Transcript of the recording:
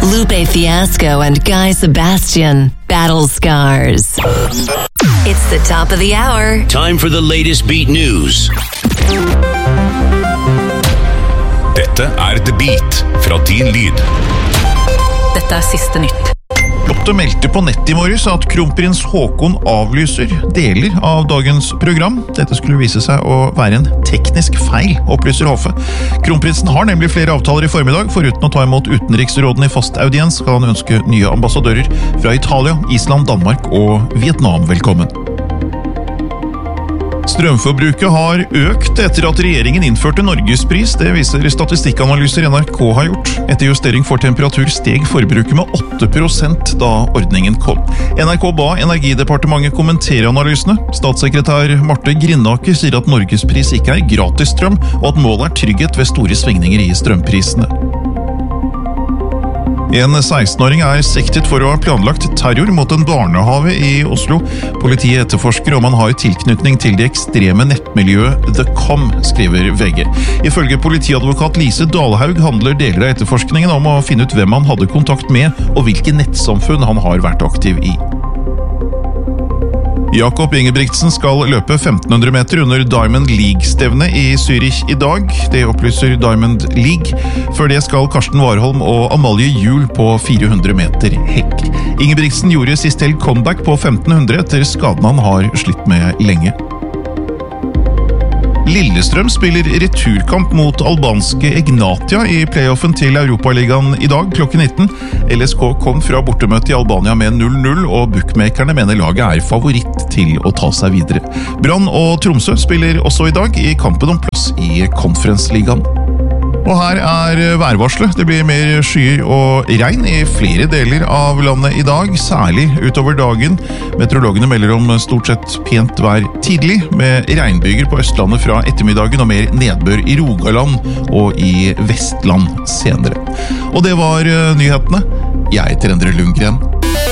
Lupe Fiasco and Guy Sebastian, Battle Scars. It's the top of the hour. Time for the latest beat news. Dette The Beat fra Din Lyd. Dette siste nytt. Lotte meldte på nett i morges at kronprins Håkon avlyser deler av dagens program. Dette skulle vise seg å være en teknisk feil, opplyser hoffet. Kronprinsen har nemlig flere avtaler i formiddag. Foruten å ta imot utenriksråden i fast audiens, skal han ønske nye ambassadører fra Italia, Island, Danmark og Vietnam velkommen. Strømforbruket har økt etter at regjeringen innførte Norgespris. Det viser statistikkanalyser NRK har gjort. Etter justering for temperatur steg forbruket med 8% da ordningen kom. NRK ba Energidepartementet kommentere analysene. Statssekretær Marte Grindaker sier at Norgespris ikke er gratisstrøm, og at målet er trygghet ved store svingninger i strømprisene. En 16-åring er siktet for å ha planlagt terror mot en barnehave i Oslo. Politiet etterforsker om han har tilknytning til det ekstreme nettmiljøet The Com, skriver VG. Ifølge politiadvokat Lise Dalhaug handler deler av etterforskningen om å finne ut hvem han hadde kontakt med, og hvilke nettsamfunn han har vært aktiv i. Jakob Ingebrigtsen skal løpe 1500 meter under Diamond League-stevne i Zürich i dag. Det opplyser Diamond League. Før det skal Karsten Warholm og Amalie Juhl på 400 meter hekk. Ingebrigtsen gjorde sist helg comeback på 1500 etter skaden han har slitt med lenge. Lillestrøm spiller returkamp mot albanske Egnatia i playoffen til Europaligaen i dag klokken 19. LSK kom fra bortemøte i Albania med 0-0, og bookmakerne mener laget er favoritt til å ta seg videre. Brann og Tromsø spiller også i dag i kampen om plass i Konferensligaen. Og her er værvarselet. Det blir mer skyer og regn i flere deler av landet i dag, særlig utover dagen. Meteorologene melder om stort sett pent vær tidlig, med regnbyger på Østlandet fra ettermiddagen og mer nedbør i Rogaland og i Vestland senere. Og det var nyhetene. Jeg heter Endre Lundgren.